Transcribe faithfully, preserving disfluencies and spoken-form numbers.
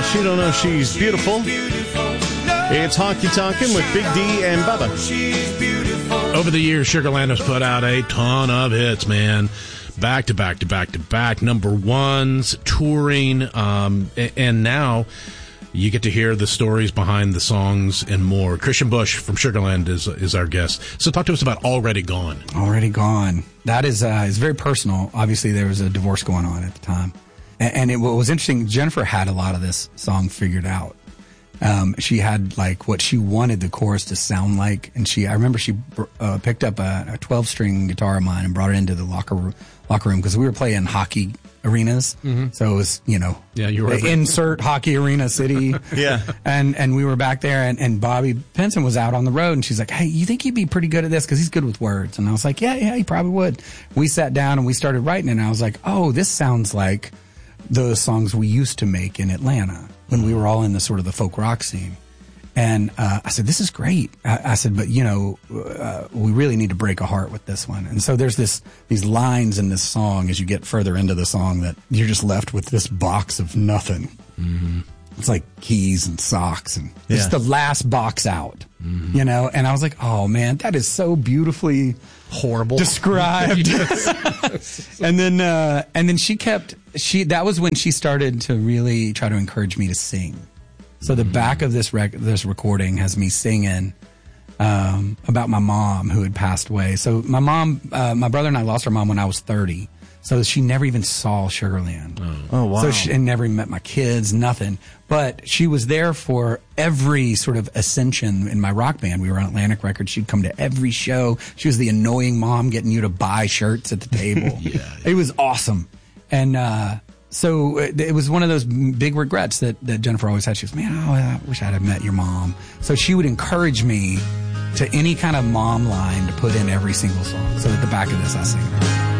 Uh, she don't know she's beautiful. It's Honky Tonkin' with Big D and Bubba. Over the years, Sugarland has put out a ton of hits, man. Back to back to back to back. Number ones, touring, um, and now you get to hear the stories behind the songs and more. Christian Bush from Sugarland is is our guest. So talk to us about Already Gone. Already Gone. That is uh, is very personal. Obviously, there was a divorce going on at the time. And, and it, what was interesting, Jennifer had a lot of this song figured out. Um, she had like what she wanted the chorus to sound like. And she, I remember she uh, picked up a twelve string guitar of mine and brought it into the locker, locker room because we were playing hockey arenas. Mm-hmm. So it was, you know, yeah, you were insert hockey arena city. Yeah. And, and we were back there and, and Bobby Pinson was out on the road and she's like, hey, you think he'd be pretty good at this? Cause he's good with words. And I was like, yeah, yeah, he probably would. We sat down and we started writing it and I was like, oh, this sounds like those songs we used to make in Atlanta when we were all in the sort of the folk rock scene. And uh, I said, this is great. I, I said, but, you know, uh, we really need to break a heart with this one. And so there's this these lines in this song as you get further into the song that you're just left with this box of nothing. Mm-hmm. It's like keys and socks. And yeah. It's the last box out, mm-hmm. you know? And I was like, oh, man, that is so beautifully horrible described. and then uh, and then she kept, she that was when she started to really try to encourage me to sing. So the back of this rec- this recording has me singing um, about my mom who had passed away. So my mom, uh, my brother and I lost our mom when I was thirty. So she never even saw Sugarland. Oh, oh wow. So she and never met my kids, nothing. But she was there for every sort of ascension in my rock band. We were on Atlantic Records. She'd come to every show. She was the annoying mom getting you to buy shirts at the table. yeah, yeah. It was awesome. And, uh, So it was one of those big regrets that, that Jennifer always had. She goes, man, oh, I wish I'd have met your mom. So she would encourage me to any kind of mom line to put in every single song. So at the back of this, I sing her.